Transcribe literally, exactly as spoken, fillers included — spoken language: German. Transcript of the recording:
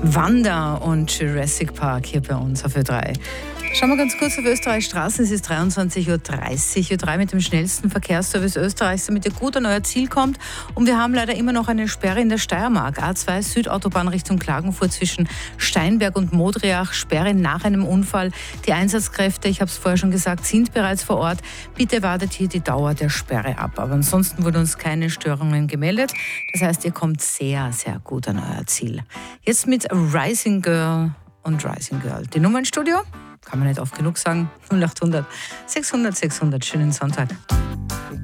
Wanda und Jurassic Park hier bei uns auf Ö drei. Schauen wir ganz kurz auf Österreichs Straßen. Es ist dreiundzwanzig Uhr dreißig. Ö drei mit dem schnellsten Verkehrsservice Österreichs, damit ihr gut an euer Ziel kommt. Und wir haben leider immer noch eine Sperre in der Steiermark. A zwei Südautobahn Richtung Klagenfurt zwischen Steinberg und Modriach. Sperre nach einem Unfall. Die Einsatzkräfte, ich habe es vorher schon gesagt, sind bereits vor Ort. Bitte wartet hier die Dauer der Sperre ab. Aber ansonsten wurden uns keine Störungen gemeldet. Das heißt, ihr kommt sehr, sehr gut an euer Ziel. Jetzt mit Rising Girl und Rising Girl. Die Nummer im Studio? Kann man nicht oft genug sagen. null acht hundert sechshundert sechshundert. Schönen Sonntag.